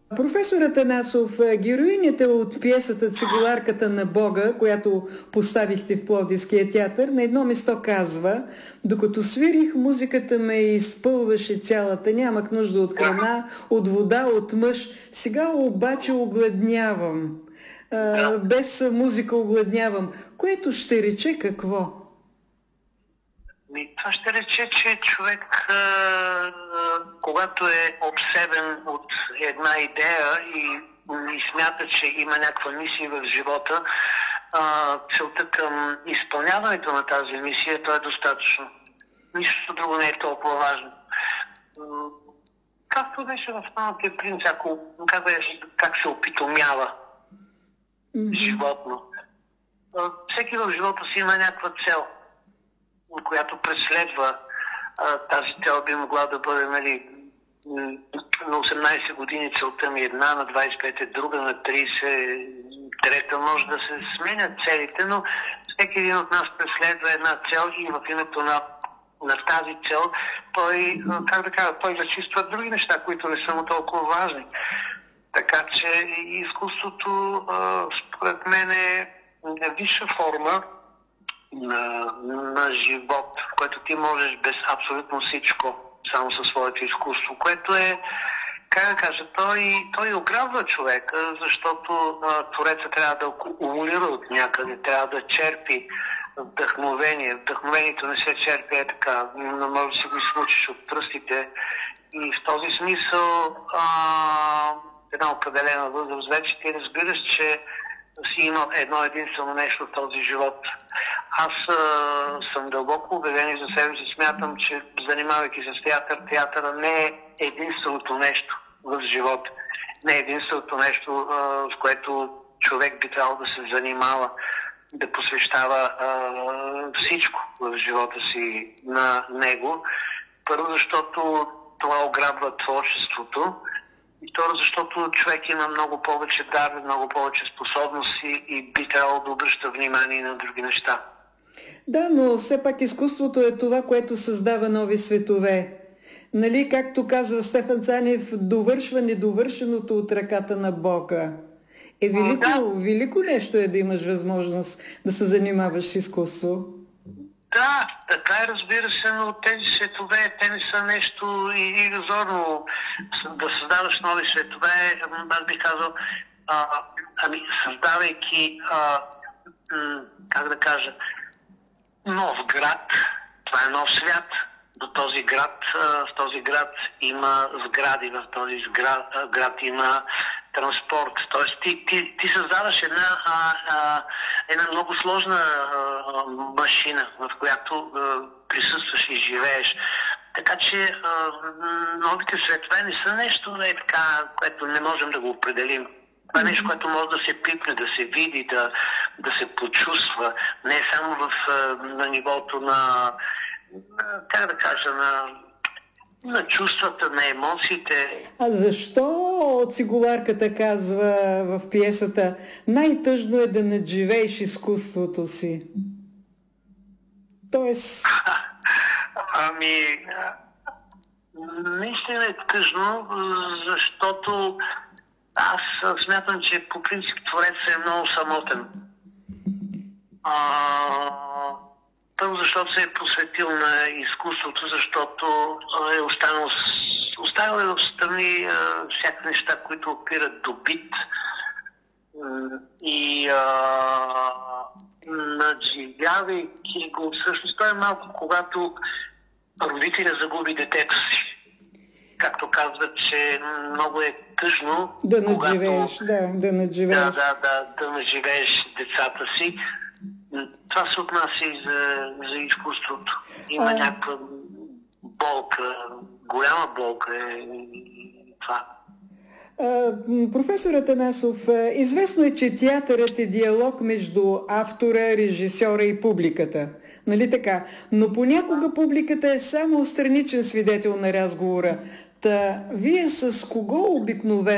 Професор Атанасов, героинята от пиесата "Цигуларката на Бога", която поставихте в Пловдивския театър, на едно место казва: "Докато свирих, музиката ме изпълваше цялата. Нямах нужда от храна, от вода, от мъж. Сега обаче огладнявам. Без музика огладнявам", което ще рече какво? Това ще рече, че човек, когато е обсебен от една идея и смята, че има някаква мисия в живота, целта към изпълняването на тази мисия, то е достатъчно. Нищо друго не е толкова важно. Както беше в малкия принц, как се опитомява животно. Всеки в живота си има някаква цел, която преследва. Тази цел би могла да бъде, на 18 години целта ми една, на 25 е друга, на 30 трета. Може да се сменят целите, но всеки един от нас преследва една цел и в името на тази цел той зачиства други неща, които не са му толкова важни. Така че изкуството според мен е висша форма на живот, в който ти можеш без абсолютно всичко, само със своето изкуство, което е, той ограбва човека, защото твореца трябва да акумулира от някъде, трябва да черпи вдъхновение. Вдъхновението не се черпи така, но може да си го излучиш от пръстите. И в този смисъл една определена възраст вече ти разбираш, че си имал едно единствено нещо в този живот. Аз съм дълбоко убеден и за себе си смятам, че занимавайки се с театъра не е единственото нещо в живота. Не е единственото нещо, с което човек би трябвало да се занимава, да посвещава всичко в живота си на него. Първо, защото това ограбва творчеството. И второ, защото човек има много повече дар, много повече способности и би трябвало да обръща внимание на други неща. Да, но все пак изкуството е това, което създава нови светове. Нали, както казва Стефан Цанев, довършва недовършеното от ръката на Бога. Велико нещо е да имаш възможност да се занимаваш с изкуство. Да, така е, разбира се, но тези светове, те не са нещо иллюзорно. Да създаваш нови светове, аз бих казал, създавайки, нов град, това е нов свят. В този град има сгради, в този град има транспорт. Тоест ти създаваш една много сложна машина, в която присъстваш и живееш. Така че новите светове не са нещо което не можем да го определим. Това е нещо, което може да се пипне, да се види, да се почувства. Не е само на нивото на чувствата, на емоциите. А защо цигуларката казва в пиесата: "Най-тъжно е да надживееш изкуството си"? Тоест... Наистина е тъжно, защото аз смятам, че по принцип творецът е много самотен. Първо, защото се е посветил на изкуството, защото е оставил в страни всякакви неща, които опират до бит и надживявайки го. Всъщност той е малко, когато родителя загуби детето си. Както казват, че много е тъжно да надживееш децата си. Това се отнася и за изкуството. Има някаква болка, голяма болка е това. Професор Атанасов, известно е, че театърът е диалог между автора, режисьора и публиката. Нали така? Но понякога публиката е само страничен свидетел на разговора. Вие с кого обикновено